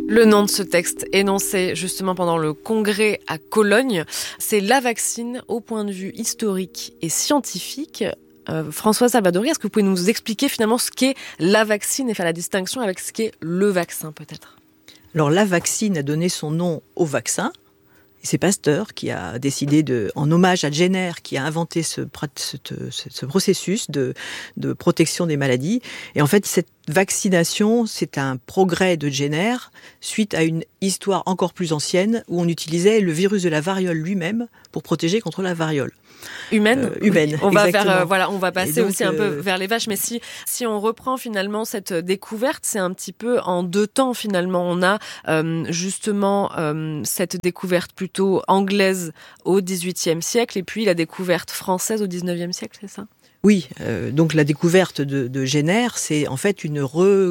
Le nom de ce texte énoncé justement pendant le congrès à Cologne, c'est La vaccine au point de vue historique et scientifique. François Salvadori, est-ce que vous pouvez nous expliquer finalement ce qu'est la vaccine et faire la distinction avec ce qu'est le vaccin peut-être ? Alors la vaccine a donné son nom au vaccin. C'est Pasteur qui a décidé, en hommage à Jenner, qui a inventé ce processus de protection des maladies. Et en fait, cette vaccination, c'est un progrès de Jenner suite à une histoire encore plus ancienne où on utilisait le virus de la variole lui-même pour protéger contre la variole. Humaine. On va on va passer donc, aussi un peu vers les vaches, mais si on reprend finalement cette découverte, c'est un petit peu en deux temps finalement. On a justement cette découverte plutôt anglaise au XVIIIe siècle et puis la découverte française au XIXe siècle, c'est ça ? Oui, donc la découverte de Jenner, c'est en fait une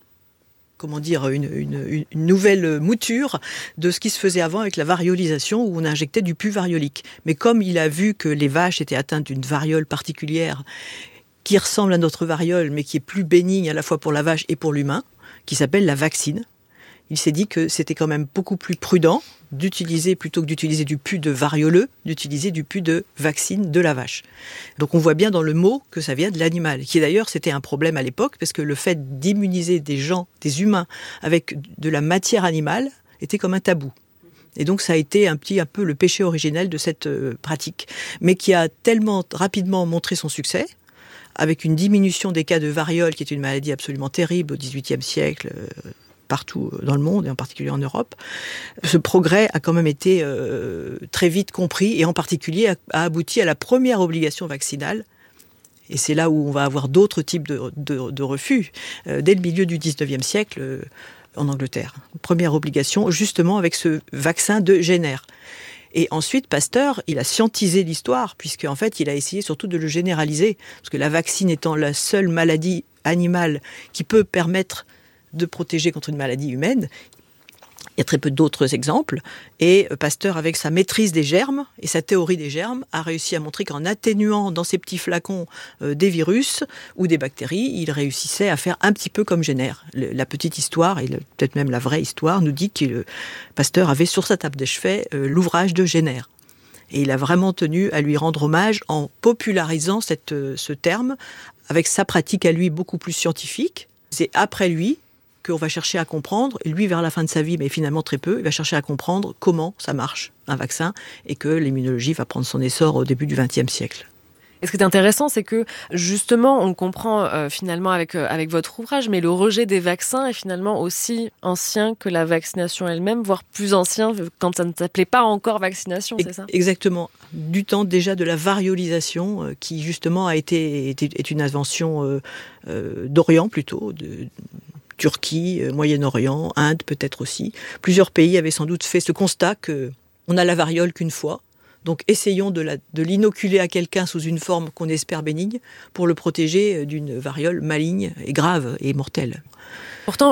nouvelle mouture de ce qui se faisait avant avec la variolisation où on injectait du pus variolique. Mais comme il a vu que les vaches étaient atteintes d'une variole particulière qui ressemble à notre variole mais qui est plus bénigne à la fois pour la vache et pour l'humain, qui s'appelle la vaccine, il s'est dit que c'était quand même beaucoup plus prudent d'utiliser, plutôt que d'utiliser du pus de varioleux, d'utiliser du pus de vaccine de la vache. Donc on voit bien dans le mot que ça vient de l'animal, qui d'ailleurs c'était un problème à l'époque, parce que le fait d'immuniser des humains avec de la matière animale était comme un tabou. Et donc ça a été un peu le péché originel de cette pratique, mais qui a tellement rapidement montré son succès, avec une diminution des cas de variole, qui est une maladie absolument terrible au XVIIIe siècle, partout dans le monde, et en particulier en Europe. Ce progrès a quand même été très vite compris, et en particulier a abouti à la première obligation vaccinale. Et c'est là où on va avoir d'autres types de refus, dès le milieu du XIXe siècle en Angleterre. Première obligation, justement avec ce vaccin de Jenner. Et ensuite, Pasteur, il a scientisé l'histoire, puisqu'en fait, il a essayé surtout de le généraliser, parce que la vaccine étant la seule maladie animale qui peut permettre de protéger contre une maladie humaine. Il y a très peu d'autres exemples. Et Pasteur, avec sa maîtrise des germes et sa théorie des germes, a réussi à montrer qu'en atténuant dans ces petits flacons des virus ou des bactéries, il réussissait à faire un petit peu comme Jenner. La petite histoire, et peut-être même la vraie histoire, nous dit que Pasteur avait sur sa table de chevet l'ouvrage de Jenner. Et il a vraiment tenu à lui rendre hommage en popularisant ce terme avec sa pratique à lui beaucoup plus scientifique. C'est après lui qu'on va chercher à comprendre, et lui vers la fin de sa vie, mais finalement très peu, il va chercher à comprendre comment ça marche, un vaccin, et que l'immunologie va prendre son essor au début du XXe siècle. Et ce qui est intéressant, c'est que justement, on le comprend finalement avec votre ouvrage, mais le rejet des vaccins est finalement aussi ancien que la vaccination elle-même, voire plus ancien quand ça ne s'appelait pas encore vaccination, c'est ça ? Exactement. Du temps déjà de la variolisation, qui justement est une invention d'Orient plutôt, de Turquie, Moyen-Orient, Inde peut-être aussi. Plusieurs pays avaient sans doute fait ce constat qu'on a la variole qu'une fois. Donc essayons de l'inoculer à quelqu'un sous une forme qu'on espère bénigne pour le protéger d'une variole maligne et grave et mortelle. Pourtant,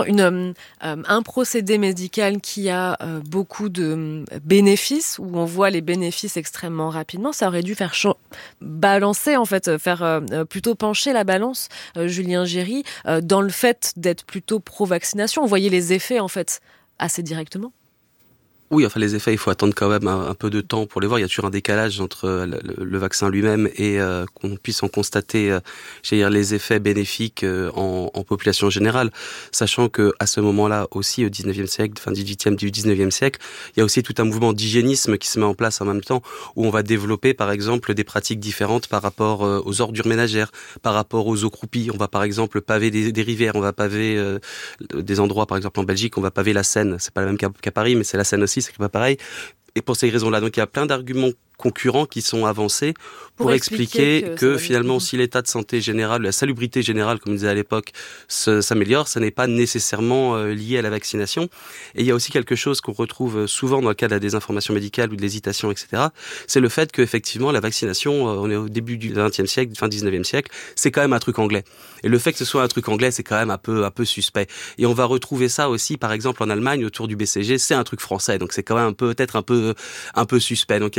un procédé médical qui a beaucoup de bénéfices, où on voit les bénéfices extrêmement rapidement, ça aurait dû faire balancer, en fait, faire plutôt pencher la balance, Julien Géry, dans le fait d'être plutôt pro-vaccination. On voyait les effets, en fait, assez directement. Oui, enfin les effets, il faut attendre quand même un peu de temps pour les voir. Il y a toujours un décalage entre le vaccin lui-même et qu'on puisse en constater les effets bénéfiques en population générale. Sachant que à ce moment-là aussi, au 19e siècle, fin 18e du 19e siècle, il y a aussi tout un mouvement d'hygiénisme qui se met en place en même temps, où on va développer par exemple des pratiques différentes par rapport aux ordures ménagères, par rapport aux eaux croupies. On va par exemple paver des rivières, on va paver des endroits, par exemple en Belgique, on va paver la Seine. C'est pas le même qu'à Paris, mais c'est la Seine aussi. C'est pas pareil. Et pour ces raisons-là, donc il y a plein d'arguments concurrents qui sont avancés pour expliquer que finalement, si l'état de santé général, la salubrité générale, comme on disait à l'époque, s'améliore, ça n'est pas nécessairement lié à la vaccination. Et il y a aussi quelque chose qu'on retrouve souvent dans le cas de la désinformation médicale ou de l'hésitation, etc. C'est le fait qu'effectivement, la vaccination, on est au début du XXe siècle, fin 19e siècle, c'est quand même un truc anglais. Et le fait que ce soit un truc anglais, c'est quand même un peu suspect. Et on va retrouver ça aussi, par exemple, en Allemagne, autour du BCG, c'est un truc français. Donc c'est quand même peut-être un peu suspect. Donc il y a tout un tas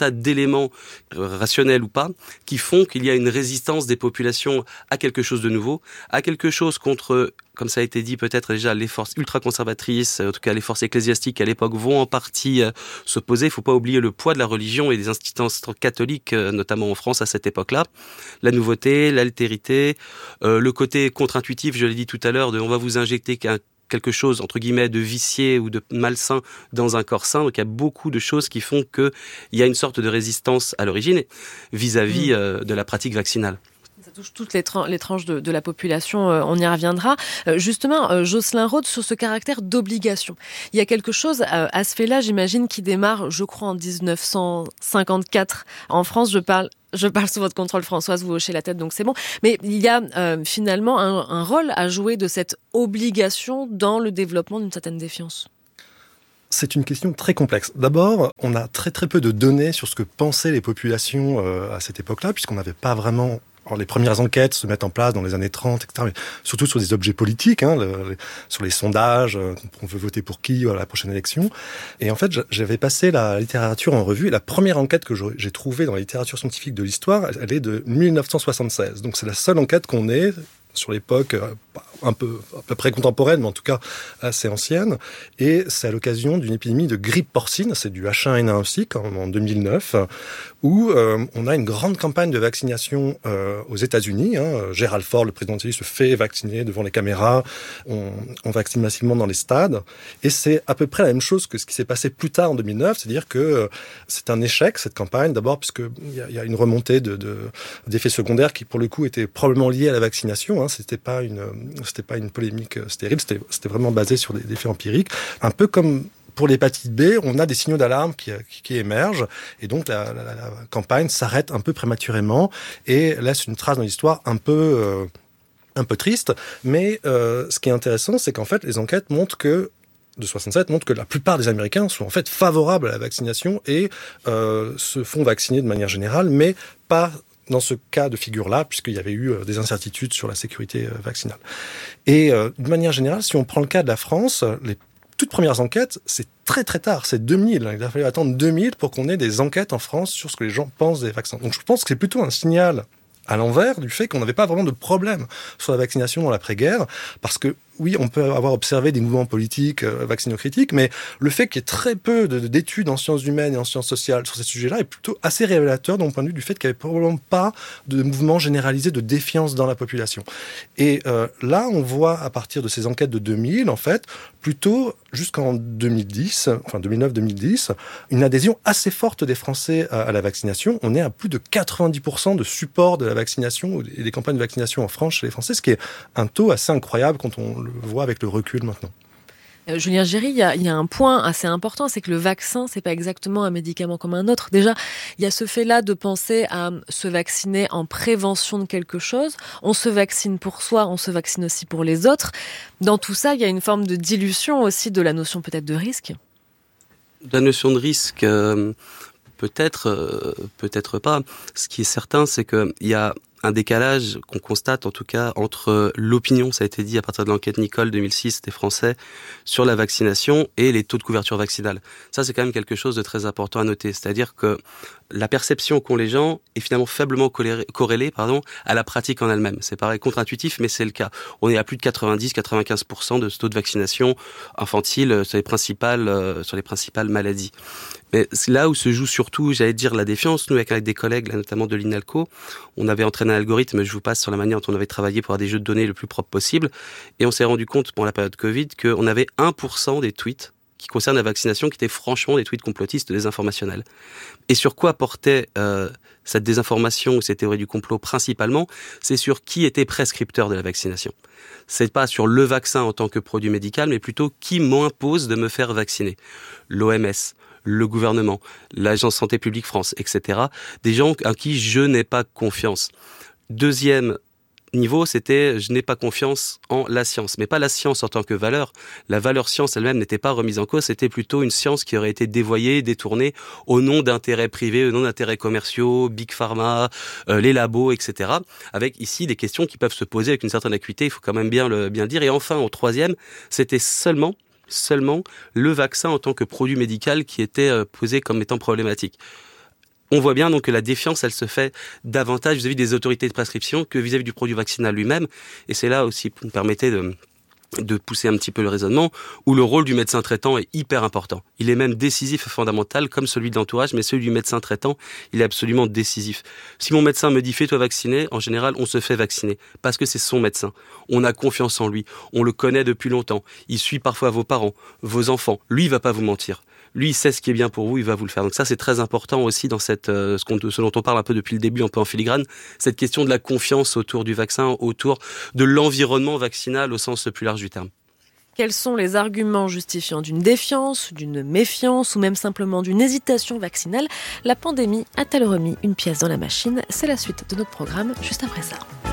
tas d'éléments rationnels ou pas qui font qu'il y a une résistance des populations à quelque chose de nouveau, à quelque chose contre, comme ça a été dit peut-être déjà, les forces ultra-conservatrices, en tout cas les forces ecclésiastiques à l'époque vont en partie s'opposer. Il ne faut pas oublier le poids de la religion et des institutions catholiques, notamment en France à cette époque-là. La nouveauté, l'altérité, le côté contre-intuitif, je l'ai dit tout à l'heure, de on va vous injecter quelque chose, entre guillemets, de vicié ou de malsain dans un corps sain. Donc il y a beaucoup de choses qui font qu'il y a une sorte de résistance à l'origine vis-à-vis de la pratique vaccinale. Ça touche toutes les tranches de la population, on y reviendra. Justement, Jocelyn Rhodes, sur ce caractère d'obligation. Il y a quelque chose à ce fait-là, j'imagine, qui démarre, je crois, en 1954. En France, je parle sous votre contrôle, Françoise, vous hochez la tête, donc c'est bon. Mais il y a finalement un rôle à jouer de cette obligation dans le développement d'une certaine défiance. C'est une question très complexe. D'abord, on a très très peu de données sur ce que pensaient les populations à cette époque-là, puisqu'on n'avait pas vraiment... Alors, les premières enquêtes se mettent en place dans les années 30, etc., mais surtout sur des objets politiques, sur les sondages, on veut voter pour qui à la prochaine élection. Et en fait, j'avais passé la littérature en revue, et la première enquête que j'ai trouvée dans la littérature scientifique de l'histoire, elle est de 1976. Donc c'est la seule enquête qu'on ait sur l'époque à peu près contemporaine, mais en tout cas assez ancienne. Et c'est à l'occasion d'une épidémie de grippe porcine, c'est du H1N1 aussi, en 2009, où on a une grande campagne de vaccination aux États-Unis. Gerald Ford, le président des États-Unis, se fait vacciner devant les caméras. On vaccine massivement dans les stades. Et c'est à peu près la même chose que ce qui s'est passé plus tard en 2009, c'est-à-dire que c'est un échec, cette campagne, d'abord parce qu'il y a une remontée d'effets secondaires qui, pour le coup, étaient probablement liés à la vaccination. C'était pas une polémique stérile, c'était vraiment basé sur des faits empiriques. Un peu comme pour l'hépatite B, on a des signaux d'alarme qui émergent, et donc la campagne s'arrête un peu prématurément et laisse une trace dans l'histoire un peu triste. Mais ce qui est intéressant, c'est qu'en fait, les enquêtes de 67 montrent que la plupart des Américains sont en fait favorables à la vaccination et se font vacciner de manière générale, mais pas dans ce cas de figure-là, puisqu'il y avait eu des incertitudes sur la sécurité vaccinale. Et de manière générale, si on prend le cas de la France, les toutes premières enquêtes, c'est très très tard, c'est 2000. Il a fallu attendre 2000 pour qu'on ait des enquêtes en France sur ce que les gens pensent des vaccins. Donc je pense que c'est plutôt un signal à l'envers du fait qu'on n'avait pas vraiment de problème sur la vaccination dans l'après-guerre, parce que oui, on peut avoir observé des mouvements politiques vaccinocritiques, mais le fait qu'il y ait très peu d'études en sciences humaines et en sciences sociales sur ces sujets-là est plutôt assez révélateur de mon point de vue du fait qu'il n'y avait probablement pas de mouvement généralisé de défiance dans la population. Et là, on voit à partir de ces enquêtes de 2000, en fait, plutôt jusqu'en 2010, enfin 2009-2010, une adhésion assez forte des Français à la vaccination. On est à plus de 90% de support de la vaccination et des campagnes de vaccination en France chez les Français, ce qui est un taux assez incroyable quand on le voit avec le recul maintenant. Julien Géry, il y a un point assez important, c'est que le vaccin, c'est pas exactement un médicament comme un autre. Déjà, il y a ce fait-là de penser à se vacciner en prévention de quelque chose. On se vaccine pour soi, on se vaccine aussi pour les autres. Dans tout ça, il y a une forme de dilution aussi de la notion peut-être de risque. La notion de risque, peut-être pas. Ce qui est certain, c'est qu'il y a un décalage qu'on constate en tout cas entre l'opinion, ça a été dit à partir de l'enquête Nicole 2006 des Français sur la vaccination et les taux de couverture vaccinale. Ça, c'est quand même quelque chose de très important à noter. C'est-à-dire que la perception qu'ont les gens est finalement faiblement corrélée à la pratique en elle-même. C'est pareil, contre-intuitif, mais c'est le cas. On est à plus de 90-95% de ce taux de vaccination infantile sur les principales maladies. Mais c'est là où se joue surtout, j'allais dire, la défiance. Nous, avec des collègues, là, notamment de l'INALCO, on avait entraîné un algorithme, je vous passe sur la manière dont on avait travaillé pour avoir des jeux de données le plus propre possible. Et on s'est rendu compte, pendant la période Covid, qu'on avait 1% des tweets qui concernent la vaccination qui étaient franchement des tweets complotistes désinformationnels. Et sur quoi portait cette désinformation ou cette théorie du complot principalement? C'est sur qui était prescripteur de la vaccination. C'est pas sur le vaccin en tant que produit médical, mais plutôt qui m'impose de me faire vacciner. L'OMS, le gouvernement, l'Agence Santé Publique France, etc. Des gens à qui je n'ai pas confiance. Deuxième niveau, c'était je n'ai pas confiance en la science. Mais pas la science en tant que valeur. La valeur science elle-même n'était pas remise en cause, c'était plutôt une science qui aurait été dévoyée, détournée au nom d'intérêts privés, au nom d'intérêts commerciaux, Big Pharma, les labos, etc. Avec ici des questions qui peuvent se poser avec une certaine acuité, il faut quand même bien le dire. Et enfin, au troisième, c'était seulement le vaccin en tant que produit médical qui était posé comme étant problématique. On voit bien donc que la défiance, elle se fait davantage vis-à-vis des autorités de prescription que vis-à-vis du produit vaccinal lui-même. Et c'est là aussi, vous me permettez de pousser un petit peu le raisonnement, où le rôle du médecin traitant est hyper important. Il est même décisif et fondamental, comme celui de l'entourage, mais celui du médecin traitant, il est absolument décisif. Si mon médecin me dit « fais-toi vacciner », en général, on se fait vacciner, parce que c'est son médecin. On a confiance en lui, on le connaît depuis longtemps, il suit parfois vos parents, vos enfants, lui, il va pas vous mentir. Lui, il sait ce qui est bien pour vous, il va vous le faire. Donc ça, c'est très important aussi dans ce dont on parle un peu depuis le début, un peu en filigrane, cette question de la confiance autour du vaccin, autour de l'environnement vaccinal au sens le plus large du terme. Quels sont les arguments justifiant d'une défiance, d'une méfiance ou même simplement d'une hésitation vaccinale ? La pandémie a-t-elle remis une pièce dans la machine ? C'est la suite de notre programme juste après ça.